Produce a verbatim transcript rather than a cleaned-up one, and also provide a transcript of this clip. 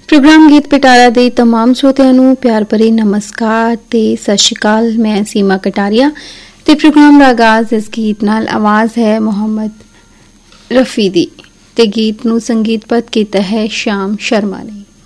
Programme ਗੀਤ ਪਿਟਾਰਾ ਦੇ तमाम ਸਰੋਤਿਆਂ ਨੂੰ ਪਿਆਰ ਭਰੀ ਨਮਸਕਾਰ ਤੇ ਸਤਿ ਸ਼੍ਰੀ ਅਕਾਲ। ਮੈਂ ਸੀਮਾ ਕਟਾਰੀਆ ਤੇ ਪ੍ਰੋਗਰਾਮ ਦਾ ਆਗਾਜ਼ ਇਸ ਗੀਤ ਨਾਲ ਆਵਾਜ਼ ਹੈ ਮੁਹੰਮਦ ਰਫੀ ਦੀ ਤੇ ਗੀਤ ਨੂੰ ਸੰਗੀਤਬੱਧ ਕੀਤਾ ਹੈ ਸ਼ਾਮ ਸ਼ਰਮਾ ਨੇ।